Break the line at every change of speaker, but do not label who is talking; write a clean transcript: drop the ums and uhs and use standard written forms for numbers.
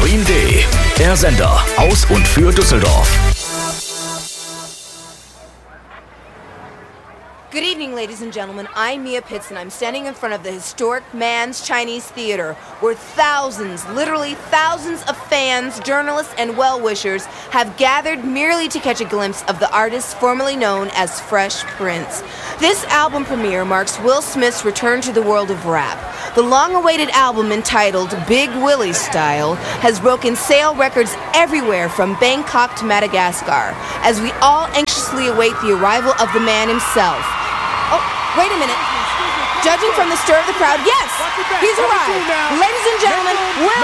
Green Day, der Sender aus und für Düsseldorf.
Good evening, ladies and gentlemen. I'm Mia Pitts, and I'm standing in front of the historic Mann's Chinese Theater, where thousands, literally thousands of fans, journalists, and well-wishers have gathered merely to catch a glimpse of the artist formerly known as Fresh Prince. This album premiere marks Will Smith's return to the world of rap. The long-awaited album, entitled Big Willie Style, has broken sale records everywhere from Bangkok to Madagascar, as we all anxiously await the arrival of the man himself. Oh, wait a minute. Judging from the stir of the crowd, yes, he's arrived. Ladies and gentlemen, Will